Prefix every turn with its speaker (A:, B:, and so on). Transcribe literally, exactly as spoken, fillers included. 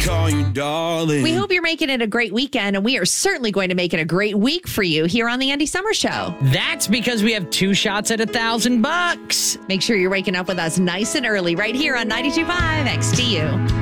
A: call you darling.
B: We hope you're making it a great weekend, and we are certainly going to make it a great week for you here on the Andy Summer Show.
C: That's because we have two shots at a thousand bucks.
B: Make sure you're waking up with us nice and early right here on ninety-two point five X T U.